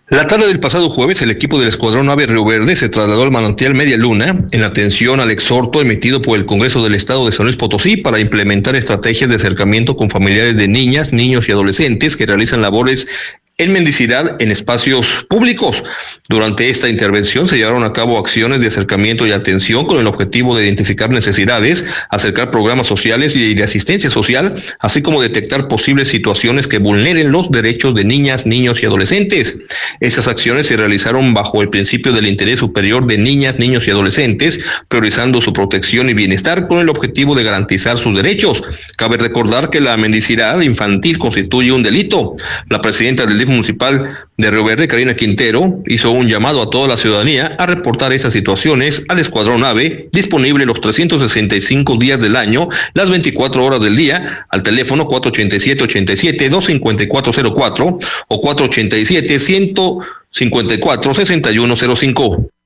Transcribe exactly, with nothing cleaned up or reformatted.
La tarde del pasado jueves, el equipo del Escuadrón Ave Río Verde se trasladó al manantial Media Luna en atención al exhorto emitido por el Congreso del Estado de San Luis Potosí para implementar estrategias de acercamiento con familiares de niñas, niños y adolescentes que realizan labores en mendicidad en espacios públicos. Durante esta intervención se llevaron a cabo acciones de acercamiento y atención con el objetivo de identificar necesidades, acercar programas sociales y de asistencia social, así como detectar posibles situaciones que vulneren los derechos de niñas, niños y adolescentes. Estas acciones se realizaron bajo el principio del interés superior de niñas, niños y adolescentes, priorizando su protección y bienestar con el objetivo de garantizar sus derechos. Cabe recordar que la mendicidad infantil constituye un delito. La presidenta del D I F municipal de Río Verde, Karina Quintero, hizo un llamado a toda la ciudadanía a reportar estas situaciones al Escuadrón Ave, disponible los trescientos sesenta y cinco días del año, las veinticuatro horas del día, al teléfono cuatro ochenta y siete, ochenta y siete, dos cincuenta y cuatro cero cuatro o cuatro ochenta y siete, ciento cincuenta y cuatro, sesenta y uno cero cinco.